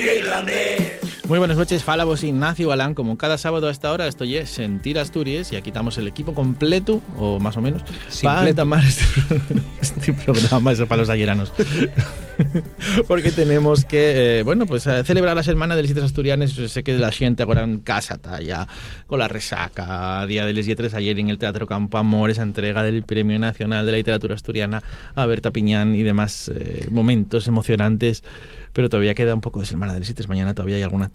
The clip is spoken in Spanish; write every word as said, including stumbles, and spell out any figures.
irlandés. Muy buenas noches, fala vos Ignacio Galán. Como cada sábado a esta hora estoy en Sentir Asturias y aquí estamos el equipo completo, o más o menos, para tomar este, este programa, eso para los ayeranos. Porque tenemos que, eh, bueno, pues a celebrar la Semana de les Lletres Asturianes. Sé que la gente ahora en casa está ya con la resaca, Día de les Lletres, ayer en el Teatro Campo Amor, esa entrega del Premio Nacional de la Literatura Asturiana a Berta Piñán y demás eh, momentos emocionantes. Pero todavía queda un poco de Semana de les Lletres. Mañana todavía hay alguna